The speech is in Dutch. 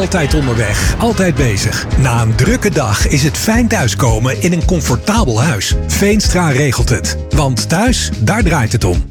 Altijd onderweg, altijd bezig. Na een drukke dag is het fijn thuiskomen in een comfortabel huis. Veenstra regelt het. Want thuis, daar draait het om.